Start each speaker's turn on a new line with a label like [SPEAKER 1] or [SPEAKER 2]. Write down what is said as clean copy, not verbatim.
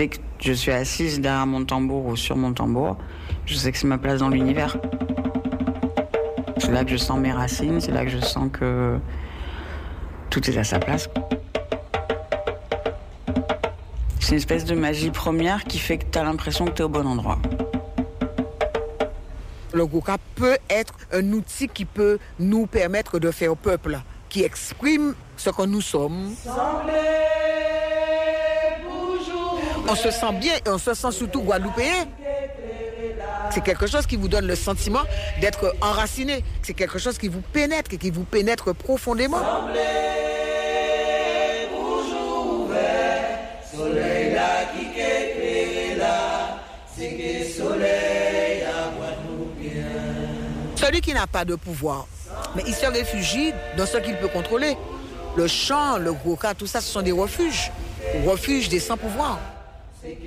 [SPEAKER 1] dès que je suis assise derrière mon tambour ou sur mon tambour, je sais que c'est ma place dans l'univers. C'est là que je sens mes racines, c'est là que je sens que tout est à sa place. C'est une espèce de magie première qui fait que tu as l'impression que tu es au bon endroit.
[SPEAKER 2] Le Goka peut être un outil qui peut nous permettre de faire peuple, qui exprime ce que nous sommes. On se sent bien et on se sent surtout guadeloupéen. C'est quelque chose qui vous donne le sentiment d'être enraciné. C'est quelque chose qui vous pénètre profondément.
[SPEAKER 3] Soleil là qui éclaire là, c'est que soleil à Guadeloupéen.
[SPEAKER 2] Celui qui n'a pas de pouvoir, mais il se réfugie dans ce qu'il peut contrôler. Le chant, le goka, tout ça, ce sont des refuges des sans pouvoir.